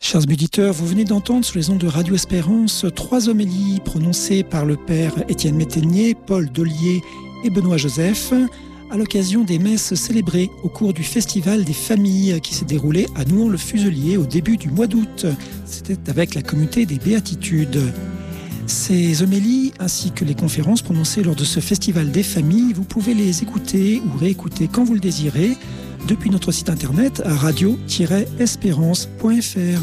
Chers auditeurs, vous venez d'entendre sur les ondes de Radio Espérance 3 homélies prononcées par le père Étienne Métainier, Paul Dollier et Benoît Joseph à l'occasion des messes célébrées au cours du Festival des familles qui s'est déroulé à Nouan-le-Fuselier au début du mois d'août. C'était avec la communauté des Béatitudes. Ces homélies ainsi que les conférences prononcées lors de ce Festival des familles, vous pouvez les écouter ou réécouter quand vous le désirez depuis notre site internet à radio-espérance.fr.